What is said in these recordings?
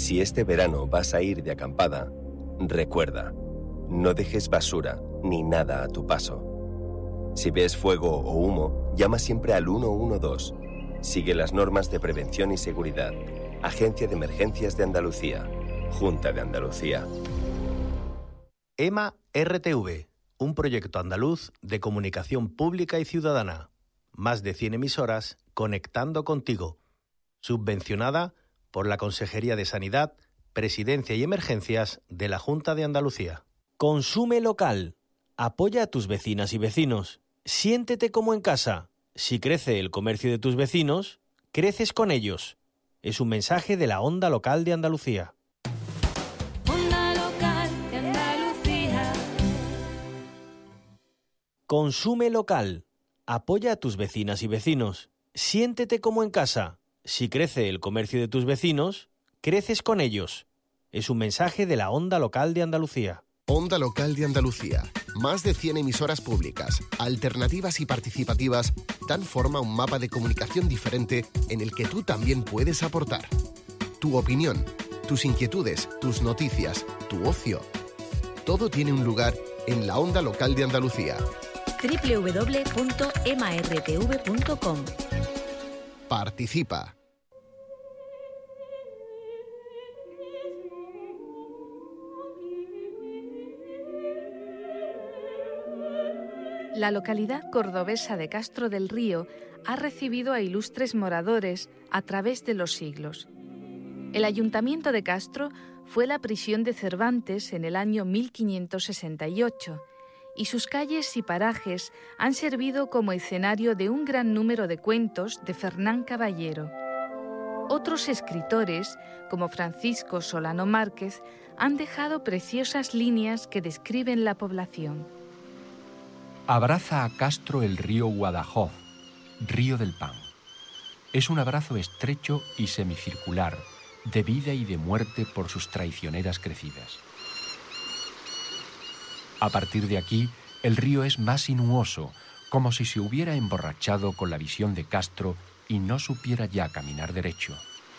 Si este verano vas a ir de acampada, recuerda, no dejes basura ni nada a tu paso. Si ves fuego o humo, llama siempre al 112. Sigue las normas de prevención y seguridad. Agencia de Emergencias de Andalucía. Junta de Andalucía. EMA RTV, un proyecto andaluz de comunicación pública y ciudadana. Más de 100 emisoras conectando contigo. Subvencionada por la Consejería de Sanidad, Presidencia y Emergencias de la Junta de Andalucía. Consume local. Apoya a tus vecinas y vecinos. Siéntete como en casa. Si crece el comercio de tus vecinos, creces con ellos. Es un mensaje de la Onda Local de Andalucía. Onda Local de Andalucía. Consume local. Apoya a tus vecinas y vecinos. Siéntete como en casa. Si crece el comercio de tus vecinos, creces con ellos. Es un mensaje de la Onda Local de Andalucía. Onda Local de Andalucía. Más de 100 emisoras públicas, alternativas y participativas, dan forma a un mapa de comunicación diferente en el que tú también puedes aportar. Tu opinión, tus inquietudes, tus noticias, tu ocio. Todo tiene un lugar en la Onda Local de Andalucía. www.emartv.com. Participa. La localidad cordobesa de Castro del Río ha recibido a ilustres moradores a través de los siglos. El Ayuntamiento de Castro fue la prisión de Cervantes en el año 1568 y sus calles y parajes han servido como escenario de un gran número de cuentos de Fernán Caballero. Otros escritores, como Francisco Solano Márquez, han dejado preciosas líneas que describen la población. Abraza a Castro el río Guadajoz, río del pan. Es un abrazo estrecho y semicircular, de vida y de muerte por sus traicioneras crecidas. A partir de aquí, el río es más sinuoso, como si se hubiera emborrachado con la visión de Castro y no supiera ya caminar derecho.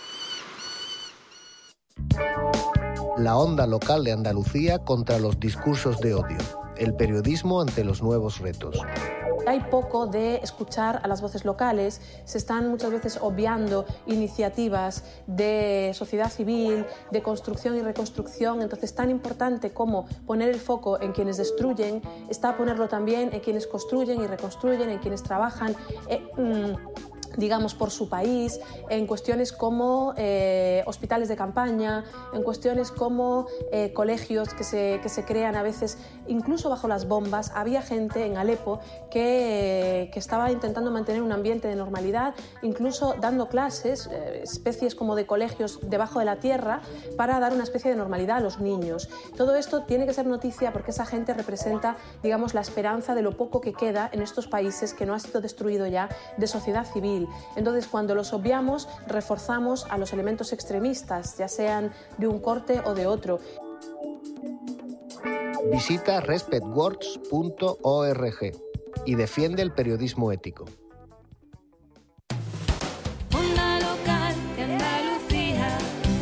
La Onda Local de Andalucía contra los discursos de odio. El periodismo ante los nuevos retos. Hay poco de escuchar a las voces locales, se están muchas veces obviando iniciativas de sociedad civil, de construcción y reconstrucción, entonces tan importante como poner el foco en quienes destruyen, está ponerlo también en quienes construyen y reconstruyen, en quienes trabajan, digamos, por su país, en cuestiones como hospitales de campaña, en cuestiones como colegios que se crean a veces incluso bajo las bombas. Había gente en Alepo que estaba intentando mantener un ambiente de normalidad, incluso dando clases, especies como de colegios debajo de la tierra, para dar una especie de normalidad a los niños. Todo esto tiene que ser noticia porque esa gente representa, digamos, la esperanza de lo poco que queda en estos países que no ha sido destruido ya de sociedad civil. Entonces, cuando los obviamos, reforzamos a los elementos extremistas, ya sean de un corte o de otro. Visita respectwords.org y defiende el periodismo ético. Onda Local de Andalucía.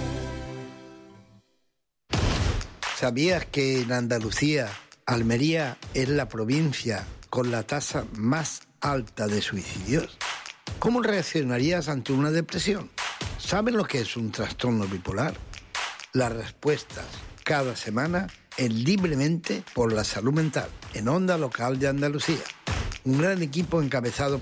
¿Sabías que en Andalucía, Almería es la provincia con la tasa más alta de suicidios? ¿Cómo reaccionarías ante una depresión? ¿Saben lo que es un trastorno bipolar? Las respuestas cada semana en Libremente por la Salud Mental, en Onda Local de Andalucía. Un gran equipo encabezado